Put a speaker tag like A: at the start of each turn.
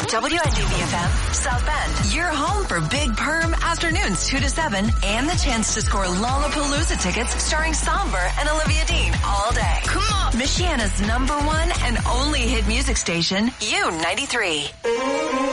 A: WNDB-FM, South Bend. Your home for Big Perm afternoons 2 to 7 and the chance to score Lollapalooza tickets starring Somber and Olivia Dean all day. Come on. Michiana's #1 and only hit music station, U93.